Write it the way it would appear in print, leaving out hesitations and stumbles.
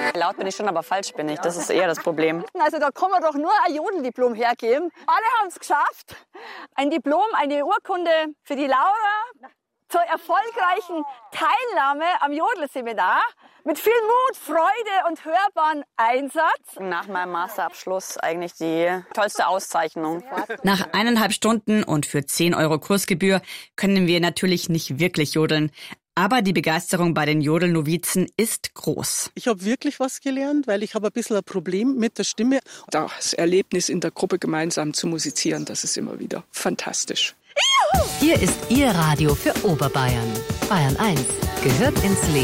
Laut bin ich schon, aber falsch bin ich. Das ist eher das Problem. Also da kann man doch nur ein Jodeldiplom hergeben. Alle haben es geschafft. Ein Diplom, eine Urkunde für die Laura zur erfolgreichen Teilnahme am Jodelseminar. Mit viel Mut, Freude und hörbaren Einsatz. Nach meinem Masterabschluss eigentlich die tollste Auszeichnung. Nach 1,5 Stunden und für 10 € Kursgebühr können wir natürlich nicht wirklich jodeln. Aber die Begeisterung bei den Jodelnovizen ist groß. Ich habe wirklich was gelernt, weil ich habe ein bisschen ein Problem mit der Stimme. Das Erlebnis in der Gruppe gemeinsam zu musizieren, das ist immer wieder fantastisch. Hier ist Ihr Radio für Oberbayern. Bayern 1 gehört ins Leben.